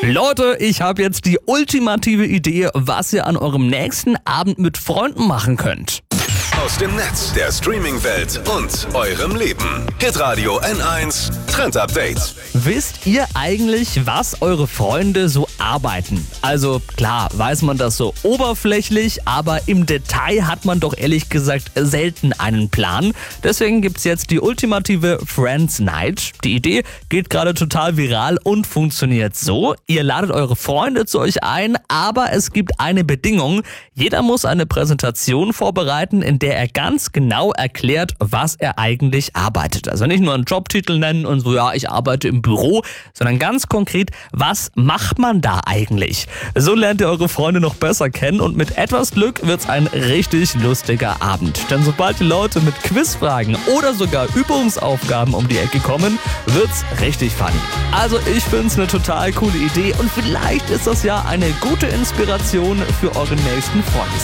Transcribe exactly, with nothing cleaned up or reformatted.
Leute, ich habe jetzt die ultimative Idee, was ihr an eurem nächsten Abend mit Freunden machen könnt. Aus dem Netz, der Streaming-Welt und eurem Leben. Hitradio N eins Trend Update. Wisst ihr eigentlich, was eure Freunde so arbeiten? Also klar, weiß man das so oberflächlich, aber im Detail hat man doch ehrlich gesagt selten einen Plan. Deswegen gibt's jetzt die ultimative Friends Night. Die Idee geht gerade total viral und funktioniert so. Ihr ladet eure Freunde zu euch ein, aber es gibt eine Bedingung. Jeder muss eine Präsentation vorbereiten, in der er ganz genau erklärt, was er eigentlich arbeitet. Also nicht nur einen Jobtitel nennen und so, ja, ich arbeite im Büro, sondern ganz konkret, was macht man da eigentlich? So lernt ihr eure Freunde noch besser kennen und mit etwas Glück wird's ein richtig lustiger Abend. Denn sobald die Leute mit Quizfragen oder sogar Übungsaufgaben um die Ecke kommen, wird's richtig funny. Also ich find's eine total coole Idee und vielleicht ist das ja eine gute Inspiration für euren nächsten Freund.